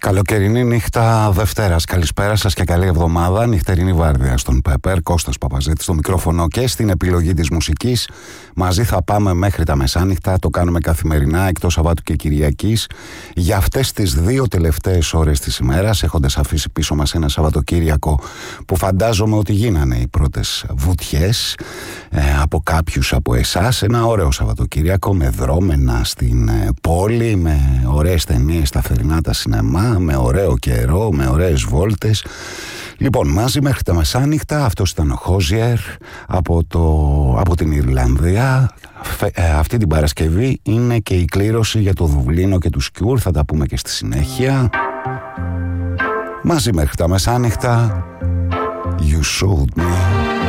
Καλοκαιρινή νύχτα Δευτέρας. Καλησπέρα σας και καλή εβδομάδα. Νυχτερινή βάρδια στον Πέπερ, Κώστας Παπαζήτης στο μικρόφωνο και στην επιλογή της μουσικής. Μαζί θα πάμε μέχρι τα μεσάνυχτα. Το κάνουμε καθημερινά εκτός Σαββάτου και Κυριακής. Για αυτές τις δύο τελευταίες ώρες της ημέρας, έχοντας αφήσει πίσω μας ένα Σαββατοκύριακο που φαντάζομαι ότι γίνανε οι πρώτες βουτιές από κάποιους από εσάς. Ένα ωραίο Σαββατοκύριακο με δρόμενα στην πόλη, με ωραίες ταινίες στα θερινά τα σινεμά, με ωραίο καιρό, με ωραίες βόλτες. Λοιπόν, μαζί μέχρι τα μεσάνυχτα. Αυτός ήταν ο Χόζιερ από την Ιρλανδία. Αυτή την Παρασκευή είναι και η κλήρωση για το Δουβλίνο και του Σκιούρ. Θα τα πούμε και στη συνέχεια. Μαζί μέχρι τα μεσάνυχτα. You showed me.